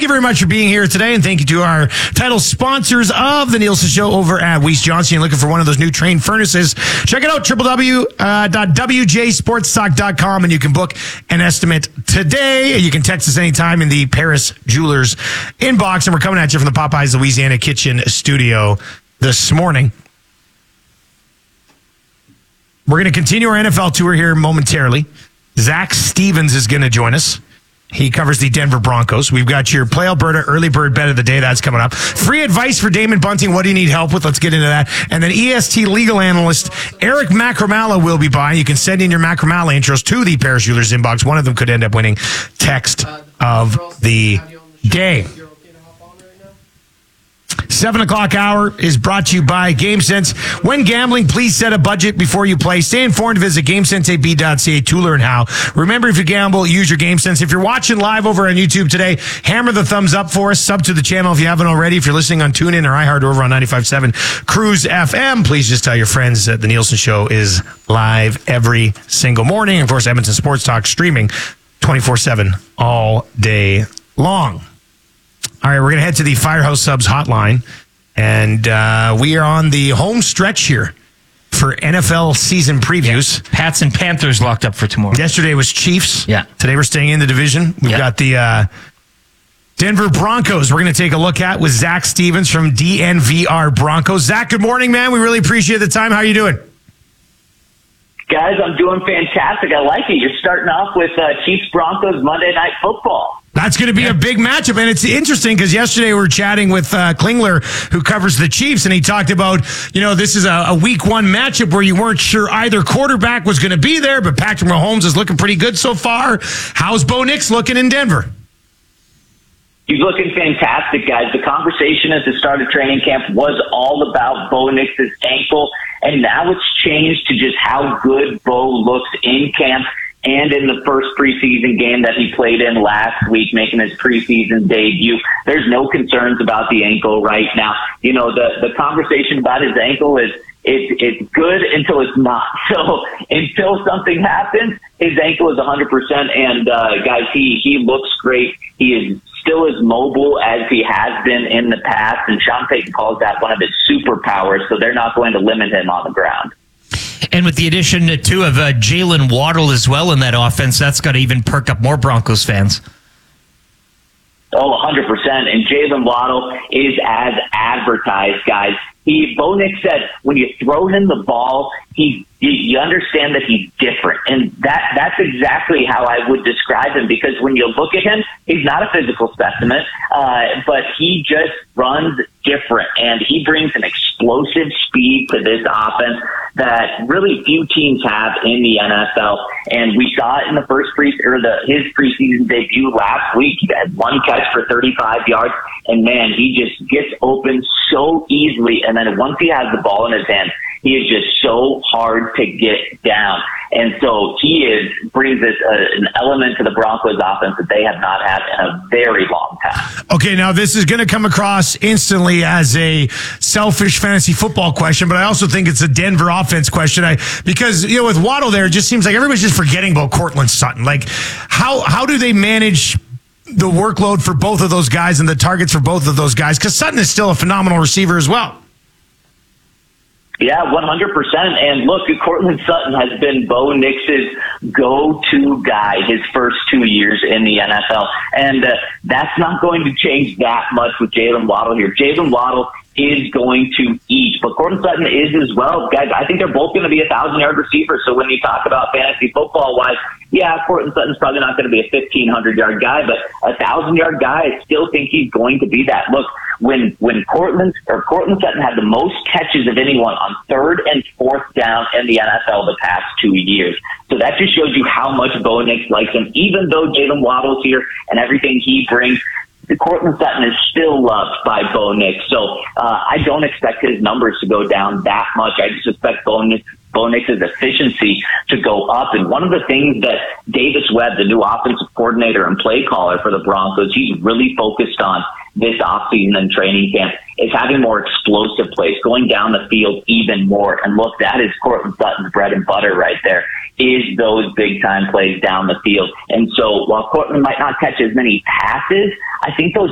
you very much for being here today, and thank you to our title sponsors of the Nielsen Show over at Weiss Johnson. You're looking for one of those new Train furnaces, check it out, www.wjsportstalk.com, and you can book an estimate today. You can text us anytime in the Paris Jewelers inbox, and we're coming at you from the Popeyes Louisiana Kitchen studio this morning. We're going to continue our NFL tour here momentarily. Zach Stevens is going to join us. He covers the Denver Broncos. We've got your Play Alberta early bird bet of the day. That's coming up. Free advice for Damon Bunting. What do you need help with? Let's get into that. And then EST legal analyst Eric Macramala will be by. You can send in your Macramala intros to the Paris Jewelers inbox. One of them could end up winning text of the day. 7 o'clock hour is brought to you by GameSense. When gambling, please set a budget before you play. Stay informed. Visit GameSenseAB.ca to learn how. Remember, if you gamble, use your GameSense. If you're watching live over on YouTube today, hammer the thumbs up for us. Sub to the channel if you haven't already. If you're listening on TuneIn or iHeart or over on 95.7 Cruise FM, please just tell your friends that the Nielsen Show is live every single morning. Of course, Edmonton Sports Talk streaming 24/7 all day long. All right, we're going to head to the Firehouse Subs hotline, and we are on the home stretch here for NFL season previews. Yeah. Pats and Panthers locked up for tomorrow. Yesterday was Chiefs. Yeah. Today we're staying in the division. We've got the Denver Broncos we're going to take a look at with Zach Stevens from DNVR Broncos. Zach, good morning, man. We really appreciate the time. How are you doing? Guys, I'm doing fantastic. I like it. You're starting off with Chiefs-Broncos Monday Night Football. That's going to be a big matchup, and it's interesting because yesterday we were chatting with Klingler, who covers the Chiefs, and he talked about, this is a week one matchup where you weren't sure either quarterback was going to be there, but Patrick Mahomes is looking pretty good so far. How's Bo Nix looking in Denver? He's looking fantastic, guys. The conversation at the start of training camp was all about Bo Nix's ankle, and now it's changed to just how good Bo looks in camp and in the first preseason game that he played in last week, making his preseason debut. There's no concerns about the ankle right now. The conversation about his ankle is it's good until it's not. So until something happens, his ankle is 100%. And guys, he looks great. He is still as mobile as he has been in the past, and Sean Payton calls that one of his superpowers. So they're not going to limit him on the ground. And with the addition, too, of Jalen Waddle as well in that offense, that's got to even perk up more Broncos fans. Oh, 100%. And Jalen Waddle is as advertised, guys. Bo Nix said when you throw him the ball, you understand that he's different. And that's exactly how I would describe him, because when you look at him, he's not a physical specimen, but he just runs different. And he brings an explosive speed to this offense that really few teams have in the NFL. And we saw it in the his preseason debut last week. He had one catch for 35 yards, and man, he just gets open so easily. And then once he has the ball in his hand, he is just so hard to get down. And so he brings an element to the Broncos offense that they have not had in a very long time. Okay, now this is going to come across instantly as a selfish fantasy football question, but I also think it's a Denver offense question. Because with Waddle there, it just seems like everybody's just forgetting about Courtland Sutton. Like, how do they manage the workload for both of those guys and the targets for both of those guys? Because Sutton is still a phenomenal receiver as well. Yeah, 100%. And look, Courtland Sutton has been Bo Nix's go-to guy his first 2 years in the NFL. And that's not going to change that much with Jalen Waddle here. Jalen Waddle is going to eat, but Courtland Sutton is as well. Guys, I think they're both going to be 1,000-yard receivers. So when you talk about fantasy football-wise, yeah, Courtland Sutton's probably not going to be a 1,500-yard guy, but a 1,000-yard guy, I still think he's going to be that. Look, when Courtland Sutton had the most catches of anyone on third and fourth down in the NFL the past 2 years. So that just shows you how much Bo Nix likes him. Even though Jalen Waddle's here and everything he brings, Courtland Sutton is still loved by Bo Nix. So I don't expect his numbers to go down that much. I just expect Bo Nix's efficiency to go up. And one of the things that Davis Webb, the new offensive coordinator and play caller for the Broncos, he's really focused on this offseason and training camp, is having more explosive plays, going down the field even more. And look, that is Courtland Sutton's bread and butter right there, is those big-time plays down the field. And so while Courtland might not catch as many passes, I think those